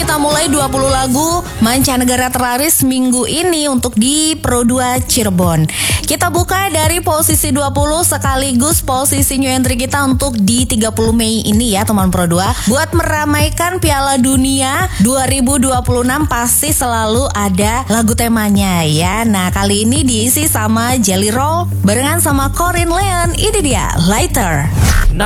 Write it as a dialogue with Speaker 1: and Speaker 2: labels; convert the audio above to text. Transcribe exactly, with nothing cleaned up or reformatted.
Speaker 1: kita mulai dua puluh lagu mancanegara terlaris minggu ini untuk di Pro dua Cirebon. Kita buka dari posisi dua puluh sekaligus posisi new entry kita untuk di tiga puluh Mei ini ya teman Pro dua. Buat meramaikan Piala Dunia dua ribu dua puluh enam pasti selalu ada lagu temanya ya. Nah kali ini diisi sama Jelly Roll barengan sama Corinne Leon. Ini dia Lighter.
Speaker 2: Nah